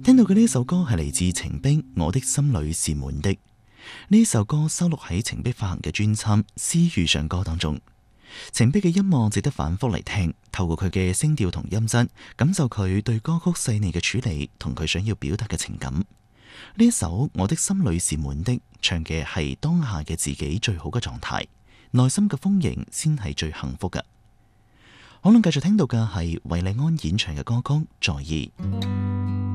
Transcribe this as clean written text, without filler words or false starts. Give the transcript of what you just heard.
聽到嘅呢首歌係嚟自程璧《我的心裏是滿的》。呢首歌收錄喺程璧發行嘅專輯《私遇上歌》當中。程璧嘅音樂值得反覆嚟聽，透過佢嘅聲調同音質，感受佢對歌曲細膩嘅處理同佢想要表達嘅情感。呢一首《我的心裏是滿的》唱嘅係當下嘅自己最好嘅狀態，內心嘅豐盈先係最幸福嘅。可能繼續聽到嘅係韋禮安演唱嘅歌曲《在意》。